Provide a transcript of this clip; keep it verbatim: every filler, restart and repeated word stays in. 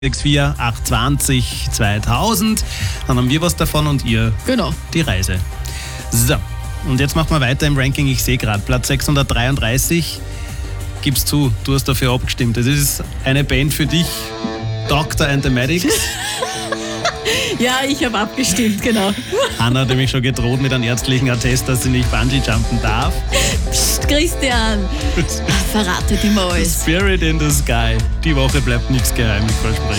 sechs vier acht zwanzig zweitausend. Dann haben wir was davon und ihr Genau. die Reise. So, und jetzt machen wir weiter im Ranking. Ich sehe gerade Platz sechshundertdreiunddreißig. Gib's zu, du hast dafür abgestimmt. Das ist eine Band für dich, Doctor and the Medics. Ja, ich habe abgestimmt, genau. Hanna hat nämlich schon gedroht mit einem ärztlichen Attest, dass sie nicht Bungee-jumpen darf. Psst, Christian, verrate dir mal alles. Spirit in the Sky. Die Woche bleibt nichts geheim, ich verspreche.